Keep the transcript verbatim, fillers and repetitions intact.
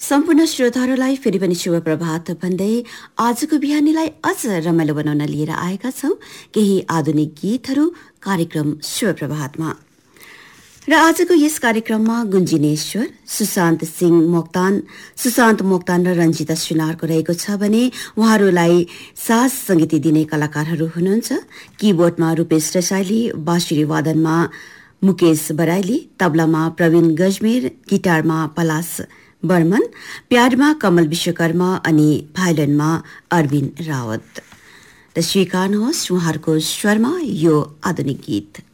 सम्पूर्ण श्रोताहरूलाई फेरि पनि शुभ प्रभात भन्दै आजको बिहानीलाई अझ रमाइलो बनाउन लिएर आएका छौं केही आधुनिक गीतहरू कार्यक्रम शुभ प्रभातमा। र आजको यस कार्यक्रममा गुन्जिने स्वर सुशान्त सिंह मोक्तान सुशान्त मोक्तान र रञ्जिता सुनारको रहेको छ भने उहाँहरूलाई साज संगीत दिने कलाकारहरू हुनुहुन्छ। किबोर्डमा रूपेश रसाइली, बाँसुरी वादनमा मुकेश बराइली, तबलामा प्रवीण गजमेर, गिटारमा पलास बर्मन, प्याडमा कमल विश्वकर्मा अनि भायोलिनमा अरविन्द रावत। र स्वीकार्नुहोस् उहाँहरूको स्वरमा यो आधुनिक गीत।